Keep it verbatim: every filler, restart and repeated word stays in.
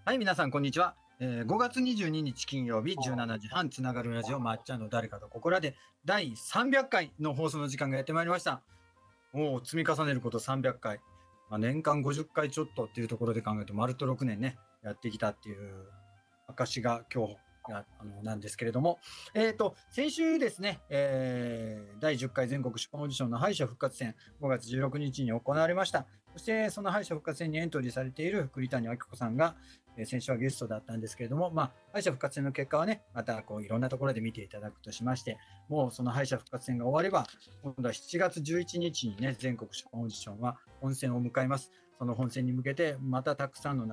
はい、皆さん、こんにちは。えー、ごがつにじゅうににち金曜日じゅうしちじはんつながるラジオまっちゃんの誰かとここらでだいさんびゃっかいの放送の時間がやってまいりました。もう積み重ねることさんびゃっかい。まあ、年間ごじゅっかいちょっとっていうところで考えると、丸とろくねんね、やってきたっていう証が今日があのなんですけれども、えっ、と、先週ですね、えー、だいじゅっかい全国出版オーディションの敗者復活戦、ごがつじゅうろくにちに行われました。そしてその敗者復活戦にエントリーされている栗谷明子さんが、えー、先週はゲストだったんですけれども、まあ、敗者復活戦の結果はね、またこういろんなところで見ていただくとしまして、もうその敗者復活戦が終われば、今度はしちがつじゅういちにちにね、全国出版オーディションは本戦を迎えます。その本戦に向けて、またたくさんの